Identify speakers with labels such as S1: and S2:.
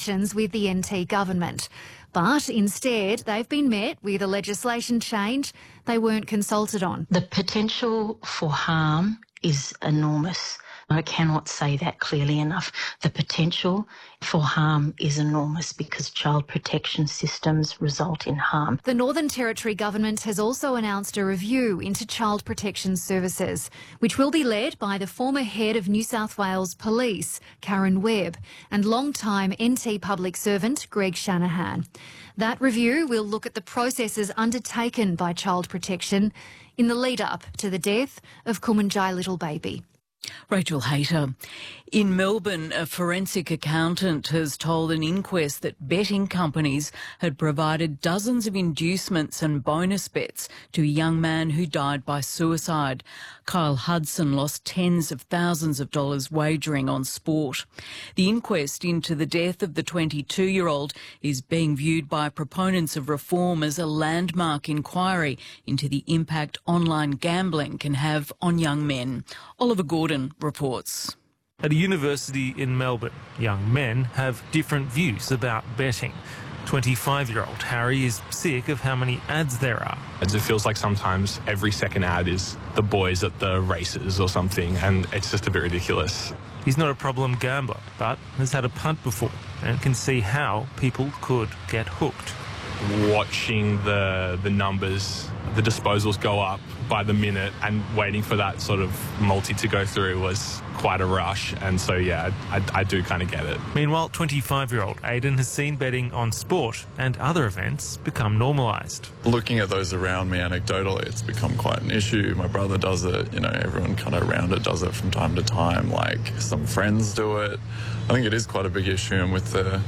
S1: discussions with the NT government. But instead, they've been met with a legislation change they weren't consulted on.
S2: The potential for harm is enormous. I cannot say that clearly enough. The potential for harm is enormous because child protection systems result in harm.
S1: The Northern Territory Government has also announced a review into child protection services, which will be led by the former head of New South Wales Police, Karen Webb, and long-time NT public servant, Greg Shanahan. That review will look at the processes undertaken by child protection in the lead-up to the death of Kumanjai little baby.
S3: Rachel Hayter. In Melbourne, a forensic accountant has told an inquest that betting companies had provided dozens of inducements and bonus bets to a young man who died by suicide. Kyle Hudson lost tens of thousands of dollars wagering on sport. The inquest into the death of the 22-year-old is being viewed by proponents of reform as a landmark inquiry into the impact online gambling can have on young men. Oliver Gordon reports.
S4: At a university in Melbourne, young men have different views about betting. 25-year-old Harry is sick of how many ads there are.
S5: It feels like sometimes every second ad is the boys at the races or something, and it's just a bit ridiculous.
S4: He's not a problem gambler, but has had a punt before and can see how people could get hooked.
S5: Watching the numbers, the disposals go up by the minute, and waiting for that sort of multi to go through was quite a rush, and so yeah, I do kind of get it.
S4: Meanwhile, 25-year-old Aidan has seen betting on sport and other events become normalised.
S6: Looking at those around me anecdotally, it's become quite an issue. My brother does it, everyone kind of around it does it from time to time, like some friends do it. I think it is quite a big issue, and with the